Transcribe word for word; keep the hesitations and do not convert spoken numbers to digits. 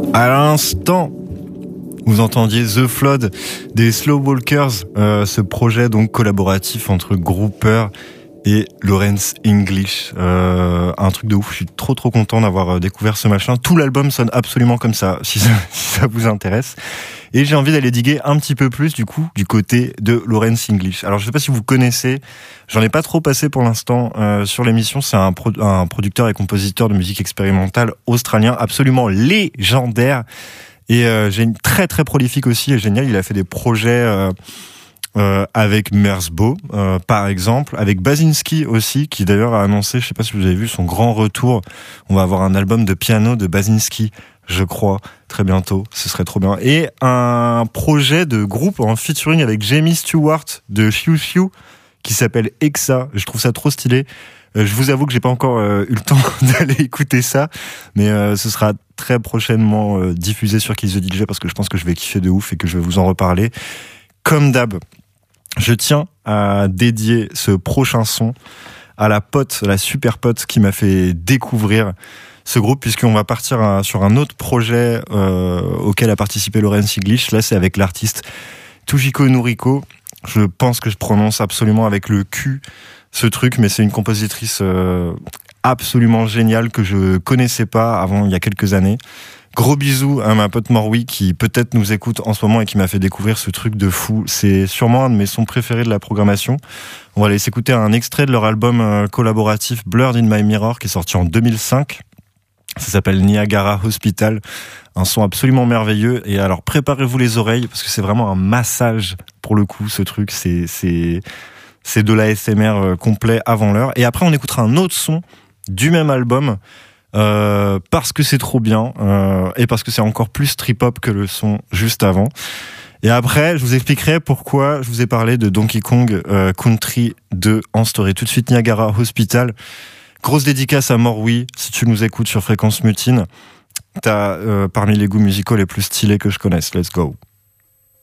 À l'instant, vous entendiez The Flood des Slow Walkers, euh, ce projet donc collaboratif entre Grouper et Laurence English. Euh, un truc de ouf, je suis trop trop content d'avoir découvert ce machin. Tout l'album sonne absolument comme ça, si ça, si ça vous intéresse. Et j'ai envie d'aller diguer un petit peu plus, du coup, du côté de Laurence English. Alors, je sais pas si vous connaissez, j'en ai pas trop passé pour l'instant euh, sur l'émission. C'est un, pro- un producteur et compositeur de musique expérimentale australien absolument légendaire. Et euh, j'ai une très très prolifique aussi et génial. Il a fait des projets euh, euh, avec Merzbow, euh, par exemple, avec Basinski aussi, qui d'ailleurs a annoncé, je sais pas si vous avez vu, son grand retour. On va avoir un album de piano de Basinski, je crois, très bientôt. Ce serait trop bien. Et un projet de groupe en featuring avec Jamie Stewart de Fiu Fiu qui s'appelle Exa. Je trouve ça trop stylé. Euh, je vous avoue que j'ai pas encore euh, eu le temps d'aller écouter ça, mais euh, ce sera très prochainement euh, diffusé sur Kiss the D J parce que je pense que je vais kiffer de ouf et que je vais vous en reparler. Comme d'hab, je tiens à dédier ce prochain son à la pote, la super pote qui m'a fait découvrir ce groupe, puisqu'on va partir un, sur un autre projet euh, auquel a participé Laurence English. Là, c'est avec l'artiste Tujiko Noriko. Je pense que je prononce absolument avec le Q ce truc, mais c'est une compositrice euh, absolument géniale que je connaissais pas avant il y a quelques années. Gros bisous à ma pote Morwi qui peut-être nous écoute en ce moment et qui m'a fait découvrir ce truc de fou. C'est sûrement un de mes sons préférés de la programmation. On va aller s'écouter un extrait de leur album euh, collaboratif Blurred in My Mirror qui est sorti en deux mille cinq. Ça s'appelle Niagara Hospital, un son absolument merveilleux. Et alors préparez-vous les oreilles parce que c'est vraiment un massage pour le coup. Ce truc, c'est c'est c'est de l'A S M R complet avant l'heure. Et après, on écoutera un autre son du même album euh, parce que c'est trop bien euh, et parce que c'est encore plus trip-hop que le son juste avant. Et après, je vous expliquerai pourquoi je vous ai parlé de Donkey Kong euh, Country deux en story. Tout de suite, Niagara Hospital. Grosse dédicace à Morwi, si tu nous écoutes sur Fréquence Mutine. T'as euh, parmi les goûts musicaux les plus stylés que je connaisse. Let's go.